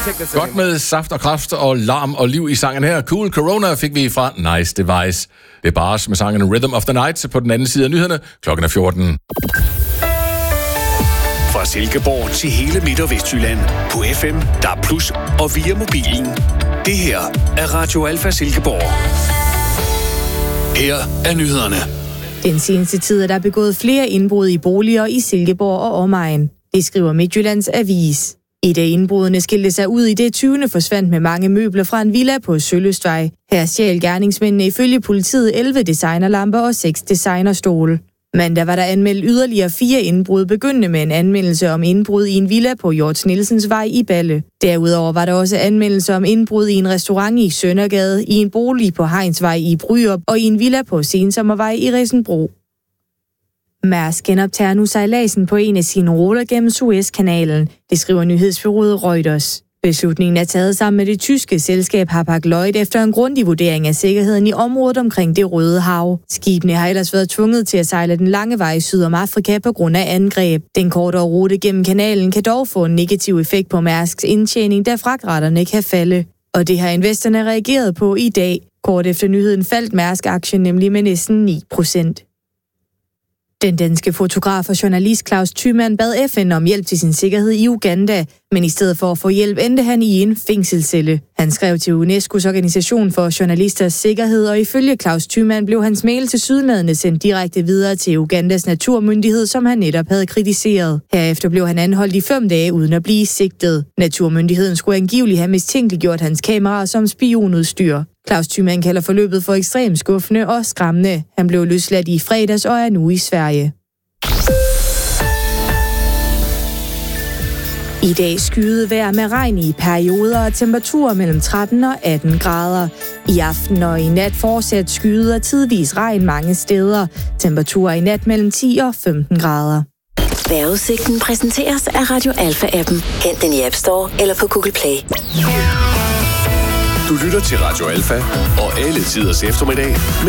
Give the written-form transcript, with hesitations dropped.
Godt med saft og kraft og larm og liv i sangen her. Cool Corona fik vi fra Nice Device. Det er Bars med sangen Rhythm of the Night på den anden side af nyhederne. Klokken er 14. Fra Silkeborg til hele Midt- og Vestjylland. På FM, DAB+, og via mobilen. Det her er Radio Alfa Silkeborg. Her er nyhederne. Den seneste tid er der begået flere indbrud i boliger i Silkeborg og omegn. Det skriver Midtjyllands Avis. Et af indbrudene skilte sig ud i det 20. forsvandt med mange møbler fra en villa på Søløstvej. Her stjal gerningsmændene ifølge politiet 11 designerlamper og 6 designerstole. Mandag var der anmeldt yderligere 4 indbrud, begyndende med en anmeldelse om indbrud i en villa på Hjorts Nielsens Vej i Balle. Derudover var der også anmeldelser om indbrud i en restaurant i Søndergade, i en bolig på Heinsvej i Bryrup og i en villa på Sensommervej i Risenbro. Mærsk genoptager nu sejladsen på en af sine ruter gennem Suezkanalen. Det skriver nyhedsbureauet Reuters. Beslutningen er taget sammen med det tyske selskab Hapag-Lloyd efter en grundig vurdering af sikkerheden i området omkring Det Røde Hav. Skibene har ellers været tvunget til at sejle den lange vej syd om Afrika på grund af angreb. Den kortere rute gennem kanalen kan dog få en negativ effekt på Mærsks indtjening, da fragtraterne kan falde. Og det har investorerne reageret på i dag. Kort efter nyheden faldt Mærsk-aktien nemlig med næsten 9%. Den danske fotograf og journalist Claus Thymann bad FN om hjælp til sin sikkerhed i Uganda, men i stedet for at få hjælp endte han i en fængselscelle. Han skrev til UNESCO's organisation for journalisters sikkerhed, og ifølge Claus Thymann blev hans mail tilsyneladende sendt direkte videre til Ugandas naturmyndighed, som han netop havde kritiseret. Herefter blev han anholdt i 5 dage uden at blive sigtet. Naturmyndigheden skulle angiveligt have mistænkeliggjort hans kameraer som spionudstyr. Claus Thymann kalder forløbet for ekstremt skuffende og skræmmende. Han blev løsladt i fredags og er nu i Sverige. I dag skyet vejr med regn i perioder og temperaturer mellem 13 og 18 grader. I aften og i nat fortsat skyet og tidvis regn mange steder. Temperaturer i nat mellem 10 og 15 grader. Vejrudsigten præsenteres af Radio Alfa-appen. Hent den i App Store eller på Google Play. Du lytter til Radio Alfa og alle tiders eftermiddag.